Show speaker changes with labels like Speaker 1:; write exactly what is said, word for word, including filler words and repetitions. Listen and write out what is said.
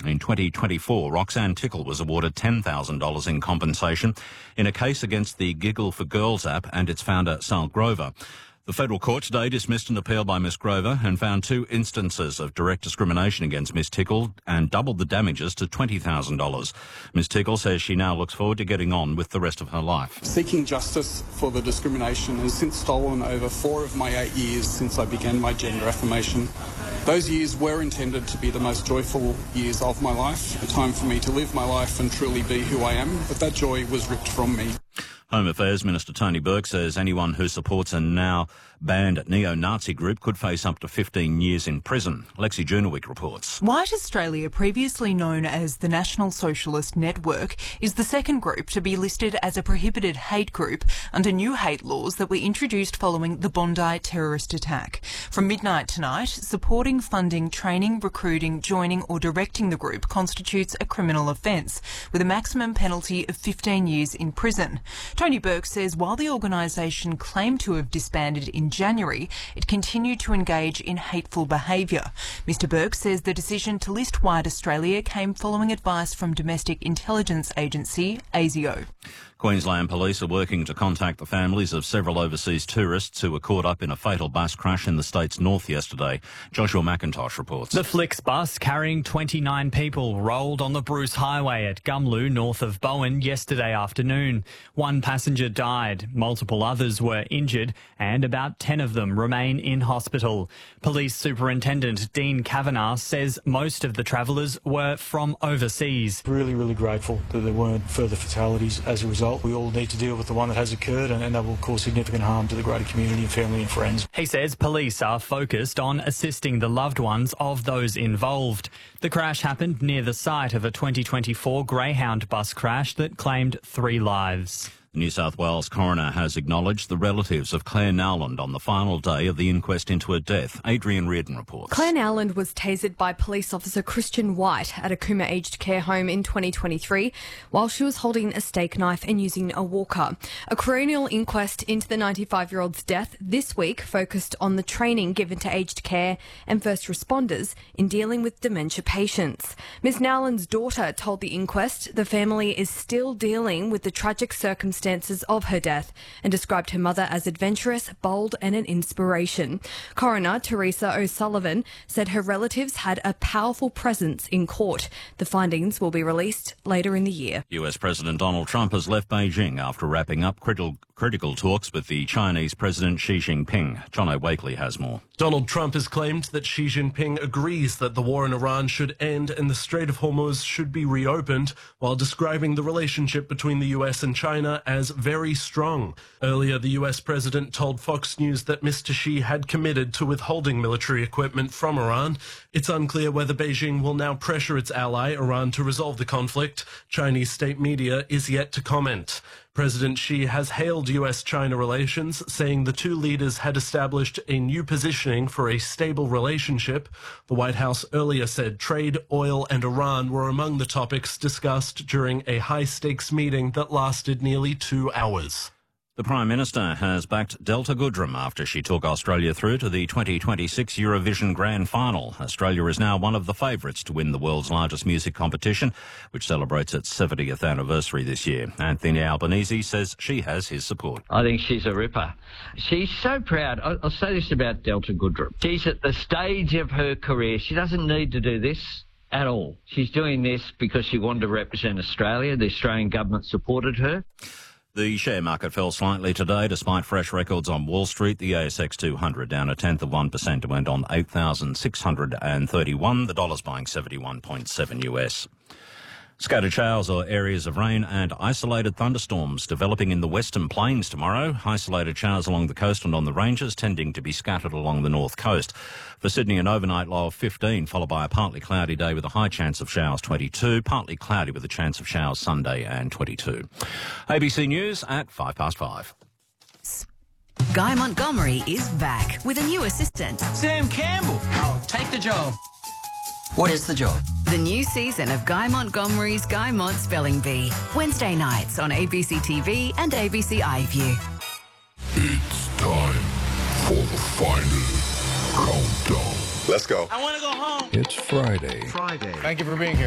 Speaker 1: In twenty twenty-four, Roxanne Tickle was awarded ten thousand dollars in compensation in a case against the Giggle for Girls app and its founder, Sal Grover. The federal court today dismissed an appeal by Miss Grover and found two instances of direct discrimination against Miss Tickle and doubled the damages to twenty thousand dollars. Miss Tickle says she now looks forward to getting on with the rest of her life.
Speaker 2: Seeking justice for the discrimination has since stolen over four of my eight years since I began my gender affirmation. Those years were intended to be the most joyful years of my life, a time for me to live my life and truly be who I am, but that joy was ripped from me.
Speaker 1: Home Affairs Minister Tony Burke says anyone who supports a now banned neo-Nazi group could face up to fifteen years in prison. Lexi Junowick reports.
Speaker 3: White Australia, previously known as the National Socialist Network, is the second group to be listed as a prohibited hate group under new hate laws that were introduced following the Bondi terrorist attack. From midnight tonight, supporting, funding, training, recruiting, joining or directing the group constitutes a criminal offence, with a maximum penalty of fifteen years in prison. Tony Burke says while the organisation claimed to have disbanded in January, it continued to engage in hateful behaviour. Mister Burke says the decision to list White Australia came following advice from domestic intelligence agency ASIO.
Speaker 1: Queensland Police are working to contact the families of several overseas tourists who were caught up in a fatal bus crash in the state's north yesterday. Joshua McIntosh reports.
Speaker 4: The Flix bus carrying twenty-nine people rolled on the Bruce Highway at Gumlu, north of Bowen, yesterday afternoon. One passenger died, multiple others were injured, and about ten of them remain in hospital. Police Superintendent Dean Kavanagh says most of the travellers were from overseas.
Speaker 5: Really, really grateful that there weren't further fatalities as a result. We all need to deal with the one that has occurred, and, and that will cause significant harm to the greater community and family and friends.
Speaker 4: He says police are focused on assisting the loved ones of those involved. The crash happened near the site of a twenty twenty-four Greyhound bus crash that claimed three lives.
Speaker 1: The New South Wales coroner has acknowledged the relatives of Claire Nowland on the final day of the inquest into her death. Adrian Reardon reports.
Speaker 6: Claire Nowland was tasered by police officer Christian White at a Cooma aged care home in twenty twenty-three while she was holding a steak knife and using a walker. A coronial inquest into the ninety-five-year-old's death this week focused on the training given to aged care and first responders in dealing with dementia patients. Miss Nowland's daughter told the inquest the family is still dealing with the tragic circumstances of her death and described her mother as adventurous, bold and an inspiration. Coroner Teresa O'Sullivan said her relatives had a powerful presence in court. The findings will be released later in the year.
Speaker 1: U S President Donald Trump has left Beijing after wrapping up critical, critical talks with the Chinese President Xi Jinping. Jono Wakely has more.
Speaker 7: Donald Trump has claimed that Xi Jinping agrees that the war in Iran should end and the Strait of Hormuz should be reopened, while describing the relationship between the U S and China as very strong. Earlier, the U S president told Fox News that Mister Xi had committed to withholding military equipment from Iran. It's unclear whether Beijing will now pressure its ally, Iran, to resolve the conflict. Chinese state media is yet to comment. President Xi has hailed U S China relations, saying the two leaders had established a new positioning for a stable relationship. The White House earlier said trade, oil and Iran were among the topics discussed during a high-stakes meeting that lasted nearly two hours.
Speaker 1: The Prime Minister has backed Delta Goodrem after she took Australia through to the twenty twenty-six Eurovision Grand Final. Australia is now one of the favourites to win the world's largest music competition, which celebrates its seventieth anniversary this year. Anthony Albanese says she has his support.
Speaker 8: I think she's a ripper. She's so proud. I'll, I'll say this about Delta Goodrem. She's at the stage of her career. She doesn't need to do this at all. She's doing this because she wanted to represent Australia. The Australian government supported her.
Speaker 1: The share market fell slightly today despite fresh records on Wall Street. The A S X two hundred down a tenth of one percent. It went on eight thousand six hundred thirty-one. The dollar's buying seventy-one point seven U S. Scattered showers or areas of rain and isolated thunderstorms developing in the Western Plains tomorrow. Isolated showers along the coast and on the ranges, tending to be scattered along the north coast. For Sydney, an overnight low of fifteen, followed by a partly cloudy day with a high chance of showers, twenty-two. Partly cloudy with a chance of showers Sunday and twenty-two. A B C News at five past five.
Speaker 9: Guy Montgomery is back with a new assistant.
Speaker 10: Sam Campbell. I'll take the job.
Speaker 11: What is the job?
Speaker 9: The new season of Guy Montgomery's Guy Mont Spelling Bee. Wednesday nights on A B C T V and A B C iView.
Speaker 12: It's time for the final countdown.
Speaker 13: Let's go.
Speaker 10: I want to go home.
Speaker 12: It's Friday.
Speaker 10: Friday. Thank you for being here.